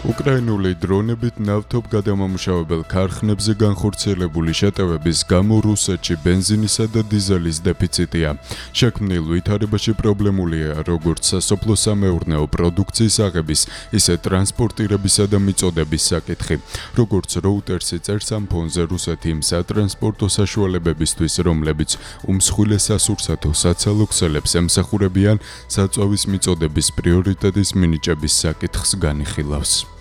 უკრაინული დრონებით ნავთობ გადამამუშავებელ ქარხნებზე განხორციელებული შეტევების გამო რუსეთში ბენზინისა და დიზელის დეფიციტია. შექმნილ ვითარებაში პრობლემულია როგორც სასოფლო-სამეურნეო პროდუქციის აღების, ისე ტრანსპორტირებისა და მიწოდების საკითხი. როგორც Reuters-ი წერს, ამ ფონზე რუსეთი იმ სატრანსპორტო საშუალებებისთვის, რომლებიც უმსხვილეს სასურსათო საცალო ქსელებს ემსახურებიან, საწვავის მიწოდების პრიორიტეტის მინიჭების საკითხს განიხილავს.